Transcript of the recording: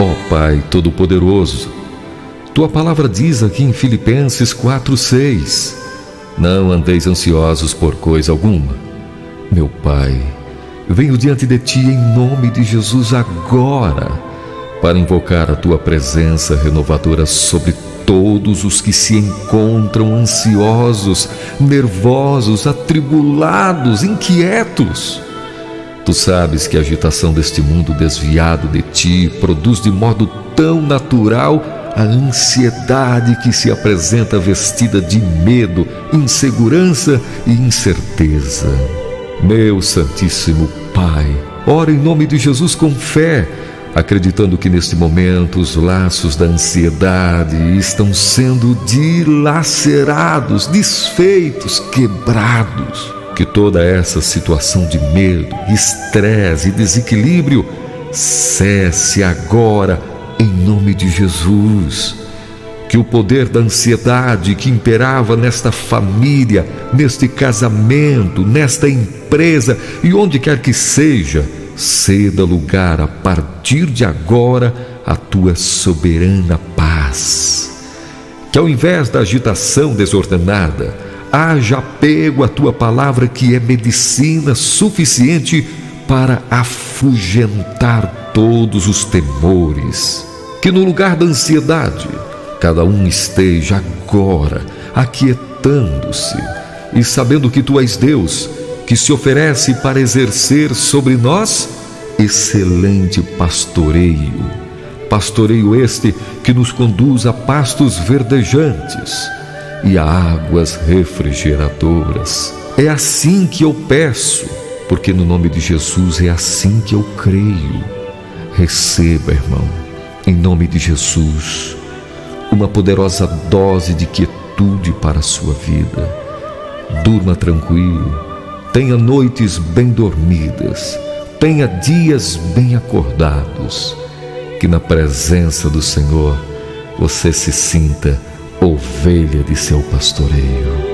Ó Pai Todo-Poderoso, Tua palavra diz aqui em Filipenses 4:6: não andeis ansiosos por coisa alguma. Meu Pai, venho diante de Ti em nome de Jesus agora, para invocar a Tua presença renovadora sobre todos os que se encontram ansiosos, nervosos, atribulados, inquietos. Tu sabes que a agitação deste mundo desviado de Ti produz de modo tão natural a ansiedade que se apresenta vestida de medo, insegurança e incerteza. Meu Santíssimo Pai, ora em nome de Jesus com fé, acreditando que neste momento os laços da ansiedade estão sendo dilacerados, desfeitos, quebrados. Que toda essa situação de medo, estresse e desequilíbrio cesse agora em nome de Jesus. Que o poder da ansiedade que imperava nesta família, neste casamento, nesta empresa e onde quer que seja, ceda lugar a partir de agora à Tua soberana paz. Que ao invés da agitação desordenada, haja apego à Tua palavra, que é medicina suficiente para afugentar todos os temores. Que no lugar da ansiedade, cada um esteja agora aquietando-se e sabendo que Tu és Deus, que se oferece para exercer sobre nós excelente pastoreio. Pastoreio este que nos conduz a pastos verdejantes e a águas refrigeradoras. É assim que eu peço, porque no nome de Jesus é assim que eu creio. Receba, irmão, em nome de Jesus, uma poderosa dose de quietude para a sua vida. Durma tranquilo, tenha noites bem dormidas, tenha dias bem acordados. Que na presença do Senhor você se sinta ovelha de seu pastoreio.